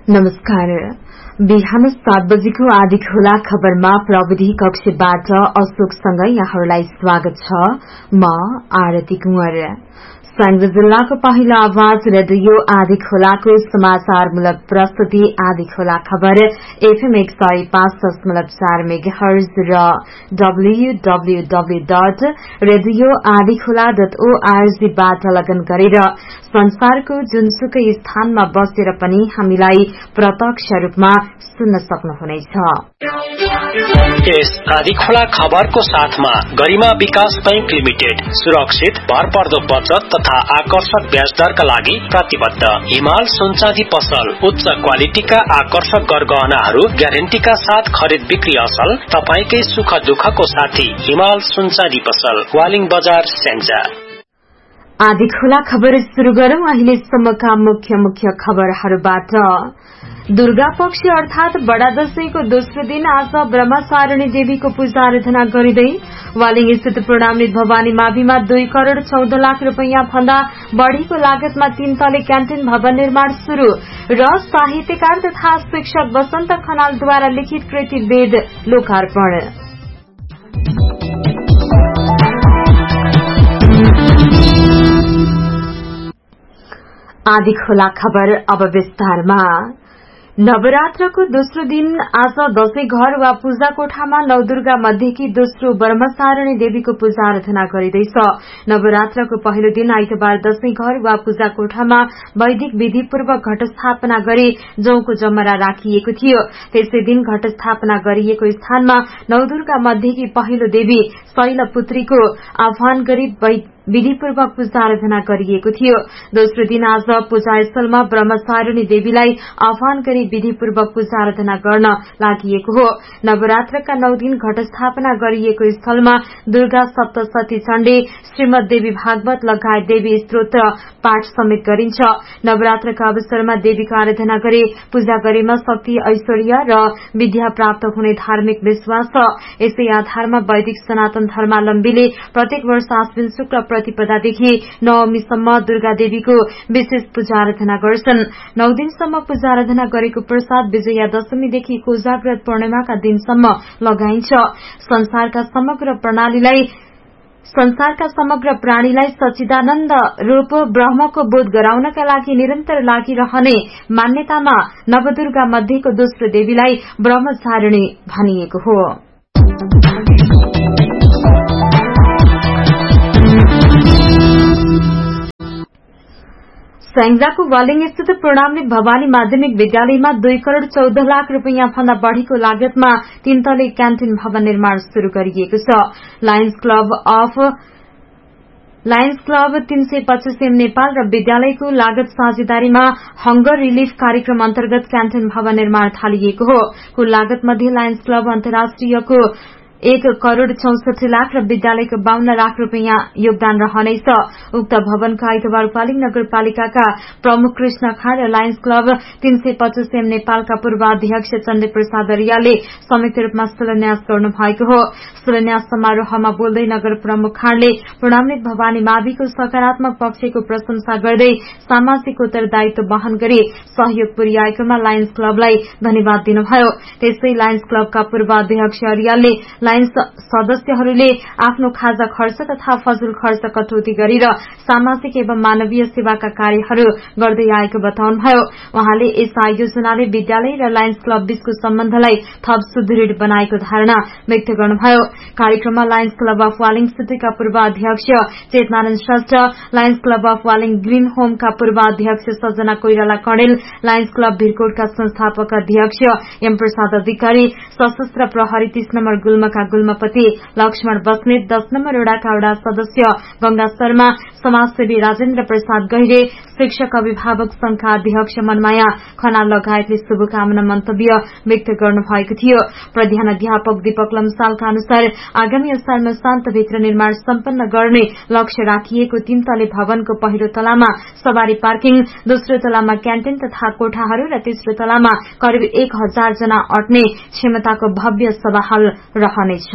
नमस्कार। बिहान 7 बजेको आदि खोला खबरमा प्रविधि कक्षबाट अशोकसँग यहाँहरूलाई स्वागत छ। म आरती कुंवर। सङ्घ जिल्लाको पहिलो आवाज रेडियो आदि खोलाको समाचारमूलक प्रस्तुति आदि खोला खबर FM 105.4 मेगाहर्ज र www.radioadikhola.org बाट लगन गरेर संसारको जुनसुकै स्थानमा बसेर पनि हामीलाई प्रत्यक्ष रूपमा सुन्न सक्नुहुनेछ। यस आदि खोला खबरको साथमा गरिमा विकास बैंक लिमिटेड सुरक्षित भरपर्दो बचत तथा आकर्षक ब्याज दरका लागि प्रतिबद्ध। हिमाल सुनचाँदी पसल उच्च क्वालिटीका आकर्षक गरगहनाहरू ग्यारेन्टीका साथ खरिद बिक्री असल। तपाईकै सुख दुःखको साथी हिमाल सुनचाँदी पसल, वालिङ बजार, स्याङ्जा। आदि खोला खबर शुरू गरौं अहिलेसम्मका मुख्य खबरहरूबाट। दुर्गा पक्ष अर्थात बडा दशैंको दोस्रो दिन आज ब्रह्मचारिणी देवीको पूजा आराधना गरिँदै वालिङ स्थित पूर्णामृत भवानी माविमा 2 करोड़ 14 लाख रुपैयाँ भन्दा बढ़ीको लागतमा 3 तले क्यान्टिन भवन निर्माण शुरू र साहित्यकार तथा शिक्षक वसन्त खनालद्वारा लिखित कृति वेद लोकार्पण। आदि खोला खबर अब विस्तारमा। नवरात्रको दोस्रो दिन आज दशैं घर वा पूजा कोठामा नवदुर्गा मध्येकी दोस्रो ब्रह्मचारिणी देवीको पूजा आराधना गरिँदैछ। नवरात्रको पहिलो दिन आइतबार दशैं घर वा पूजा कोठामा वैदिक विधिपूर्वक घटस्थापना गरी जौको जमरा राखिएको थियो। त्यसै दिन घटस्थापना गरिएको स्थानमा नवदुर्गा मध्येकी पहिलो देवी शैलपुत्रीको आह्वान गरी विधिपूर्वक पूजा आराधना गरिएको थियो। दोस्रो दिन आज पूजा स्थलमा ब्रह्मचारिणी देवीलाई आह्वान गरी विधिपूर्वक पूजा आराधना गर्न लागि हो। नवरात्रका 9 दिन घटस्थापना गरिएको स्थलमा दुर्गा सप्तशती चण्डी, श्रीमद देवी भागवत लगायत देवी स्तोत्र पाठ समेत गरिन्छ। नवरात्रका अवसरमा देवीको आराधना गरी पूजा गरेमा शक्ति, ऐश्वर्य र विद्या प्राप्त हुने धार्मिक विश्वास छ। यसै आधारमा वैदिक सनातन धर्मावलम्बीले प्रत्येक वर्ष आश्विन शुक्ल प्रतिपदादेखि नवमीसम्म दुर्गा देवीको विशेष पूजा आराधना गर्छन्। 9 दिनसम्म पूजा आराधना गरेको प्रसाद विजया दशमीदेखि कोजाग्रत पूर्णिमाका दिनसम्म लगाइन्छ। संसारका समग्र प्राणीलाई सच्चिदानन्द रूप ब्रह्मको बोध गराउनका लागि निरन्तर लागिरहने मान्यतामा नवदुर्गा मध्येको दोस्रो देवीलाई ब्रह्मचारिणी भनिएको हो। स्याङ्जाको वालिङ स्थित पूर्णामृत भवानी माध्यमिक विद्यालयमा 2 करोड़ 14 लाख रुपैयाँ भन्दा बढ़ीको लागतमा 3 तले क्यान्टिन भवन निर्माण शुरू गरिएको छ। लायन्स क्लब 325 नेपाल र विद्यालयको लागत साझेदारीमा हंगर रिलिफ कार्यक्रम अन्तर्गत क्यान्टिन भवन निर्माण थालिएको हो। कुल लागत मध्ये लायन्स क्लब अन्तर्राष्ट्रियको 1 करोड़ 64 लाख र विद्यालयको 52 लाख रुपैयाँ योगदान रहनेछ। उक्त भवनको आइतबार वालिङ नगरपालिकाका प्रमुख कृष्ण खाँड र लायन्स क्लब 325 नेपालका पूर्व अध्यक्ष चण्डी प्रसाद अरियालले संयुक्त रूपमा शिलान्यास गर्नु भएको हो। शिलान्यास समारोहमा बोल्दै नगर प्रमुख खाँडले पूर्णामृत भवानी माविको सकारात्मक पक्षको प्रशंसा गर्दै सामाजिक उत्तरदायित्व वहन गरी सहयोग पुर्याएकोमा लायन्स क्लबलाई धन्यवाद दिनुभयो। त्यसै लायन्स क्लबका पूर्व अध्यक्ष अरियालले लायन्स सदस्यहरूले आफ्नो खाजा खर्च तथा फजुल खर्च कटौती गरेर सामाजिक एवं मानवीय सेवाका कार्यहरू गर्दै आएको बताउनुभयो। उहाँले यस आयोजनाले विद्यालय र लायन्स क्लब बीचको सम्बन्धलाई थप सुदृढ़ बनाएको धारणा व्यक्त गर्नुभयो। कार्यक्रममा लायन्स क्लब अफ वालिङ सिटीका पूर्व अध्यक्ष Chetnarayan Shrestha, Lions club of Waling green होमका पूर्व अध्यक्ष सजना कोइराला कणेल, लायन्स क्लब भिरकोटका संस्थापक अध्यक्ष एम प्रसाद अधिकारी, सशस्त्र प्रहरी 30 नम्बर गुल्मका गुल्मपति लक्ष्मण बस्नेत, 10 नम्बर वडाका वडा सदस्य गंगा शर्मा, समाजसेवी राजेन्द्र प्रसाद गहिरे, शिक्षक अभिभावक संघका अध्यक्ष मनमाया खनाल लगायतले शुभकामना मन्तव्य व्यक्त गर्नुभएको थियो। प्रधानाध्यापक दीपक लम्सालका अनुसार आगामी असारमा शान्तभित्र निर्माण सम्पन्न गर्ने लक्ष्य राखिएको 3 तले भवनको पहिलो तलामा सवारी पार्किङ, दोस्रो तलामा क्यान्टिन तथा कोठाहरू र तेस्रो तलामा करिब 1000 जना अट्ने क्षमताको भव्य सभा हल रहनेछ।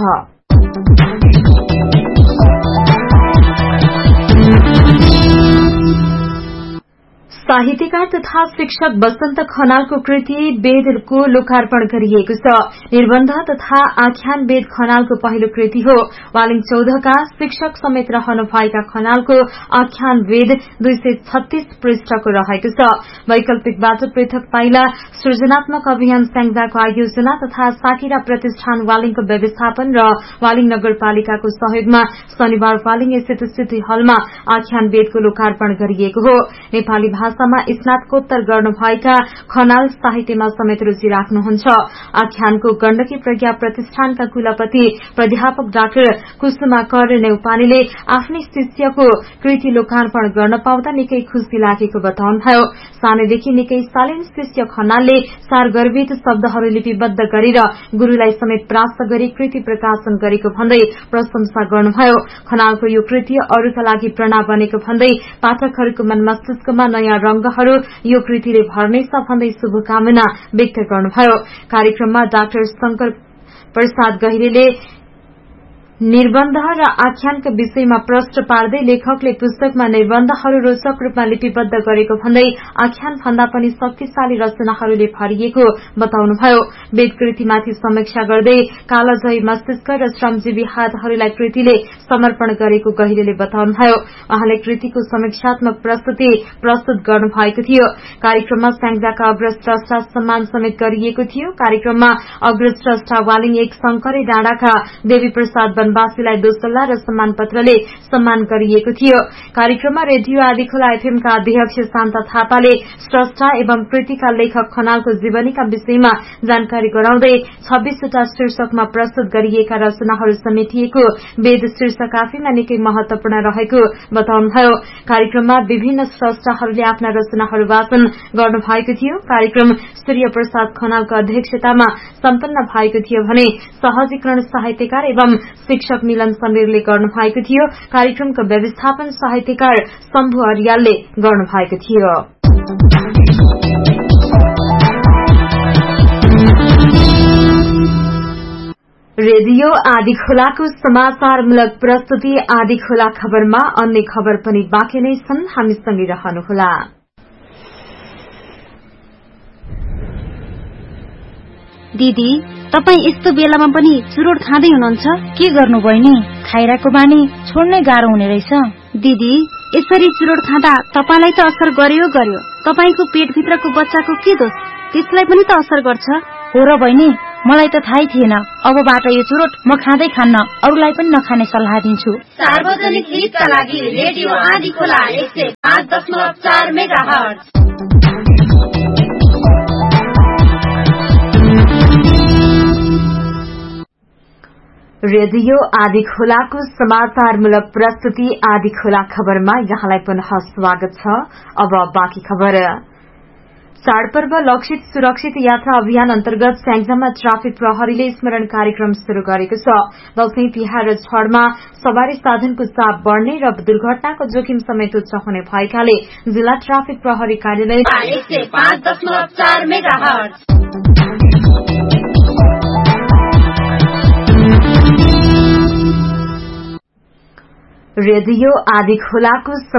साहित्यकार तथा शिक्षक वसन्त खनालको कृति वेदको लोकार्पण गरिएको छ। निबन्ध तथा आख्यान वेद खनालको पहिलो कृति हो। वालिङ 14 का शिक्षक समेत रहनु भएका खनालको आख्यान वेद 236 पृष्ठको रहेको छ। वैकल्पिकबाट पृथक पाइला सृजनात्मक अभियान स्याङ्जाको आयोजना तथा साकिरा प्रतिष्ठान वालिङको व्यवस्थापन र वालिङ नगरपालिकाको सहयोगमा शनिबार वालिङ स्थित सिटी हलमा आख्यान वेदको लोकार्पण गरिएको हो। नेपाली भाषामा स्नातकोत्तर गर्नुभएका खनाल साहित्यमा समेत रुचि राख्नुहुन्छ। आख्यानको गण्डकी प्रज्ञा प्रतिष्ठानका कुलपति प्राध्यापक डाक्टर कुसुमाकर नेउपानेले आफ्नै शिष्यको कृति लोकार्पण गर्न पाउँदा निकै खुशी लागेको बताउनुभयो। सानैदेखि निकै शालीन शिष्य खनालले सारगर्भित शब्दहरू लिपिबद्ध गरेर गुरूलाई समेत प्राप्त गरी कृति प्रकाशन गरेको भन्दै प्रशंसा गर्नुभयो। खनालको यो कृति अरूका लागि प्रेरणा बनेको भन्दै पाठकहरूको मन मस्तिष्कमा नयाँ रंगहरू यो कृतिले भर्नेछ भन्दै शुभकामना व्यक्त गर्नुभयो। कार्यक्रममा डाक्टर शंकर प्रसाद गहिरेले निबन्ध र आख्यानका विषयमा प्रश्न पार्दै लेखकले पुस्तकमा निबन्धहरू रोचक रूपमा लिपिबद्ध गरेको भन्दै आख्यान भन्दा पनि शक्तिशाली रचनाहरूले भरिएको बताउनुभयो। वेद कृतिमाथि समीक्षा गर्दै कालजयी मस्तिष्क र श्रमजीवी हातहरूलाई कृतिले समर्पण गरेको गहिरेले बताउनुभयो। उहाँले कृतिको समीक्षात्मक प्रस्तुति प्रस्तुत गर्नुभएको थियो। कार्यक्रममा स्याङ्जाका अग्रस्रष्टा सम्मान समेत गरिएको थियो। कार्यक्रममा अग्रस्रष्टा वालिङ 1 शंकरे डाँडाका देवी प्रसाद वासीलाई दोसल्ला र सम्मान पत्रले सम्मान गरिएको थियो। कार्यक्रममा रेडियो आदिखोला एफएमका अध्यक्ष शान्ता थापाले स्रष्टा एवं कृतिका लेखक खनालको जीवनीका विषयमा जानकारी गराउँदै 26 वटा शीर्षकमा प्रस्तुत गरिएका रचनाहरू समेटिएको वेद शीर्षक आफैमा निकै महत्वपूर्ण रहेको बताउनुभयो। कार्यक्रममा विभिन्न स्रष्टाहरूले आफ्ना रचनाहरू वाचन गर्नुभएको थियो। कार्यक्रम सूर्य प्रसाद खनालको अध्यक्षतामा सम्पन्न भएको थियो भने सहजीकरण साहित्यकार एवं शिक्षक मिलन समीरले गर्नुभएको थियो। कार्यक्रमको व्यवस्थापन साहित्यकार शम्भु अर्यालले गर्नुभएको थियो। रेडियो आदिखोलाको समाचारमूलक प्रस्तुति आदिखोला खबरमा अन्य खबर पनि बाँकी नै छन्। हामीसँगै रहनुहोला। दिदी, तपाई यस्तो बेलामा पनि चुरोट खाँदै हुनुहुन्छ? के गर्नु बहिनी? खाइराको बानी छोड्नै गाह्रो हुने रहेछ। दिदी, यसरी चुरोट खाँदा तपाईलाई त असर गर्यो। तपाईको पेटभित्रको बच्चाको के दोष? त्यसलाई पनि त असर गर्छ। हो र बहिनी, मलाई त थाहै थिएन। अबबाट यो चुरोट म खाँदै खान्न, अरूलाई पनि नखाने सल्लाह दिन्छु। सार्वजनिक हितका लागि रेडियो आदिखोला 105.4 मेगाहर्ज। रेडियो आदिखोलाको समाचारमूलक प्रस्तुति आदिखोला खबरमा यहाँलाई पुनः स्वागत छ। अब बाँकी खबर। चाडपर्व लक्षित सुरक्षित यात्रा अभियान अन्तर्गत स्याङ्जामा ट्राफिक प्रहरीले स्मरण कार्यक्रम शुरू गरेको छ। दशैं तिहार र छठमा सवारी साधनको चाप बढ़ने र दुर्घटनाको जोखिम समेत उच्च हुने भएकाले जिल्ला ट्राफिक प्रहरी कार्यालय 105.4 मेगाहर्ज। रेडियो आदिखोलाको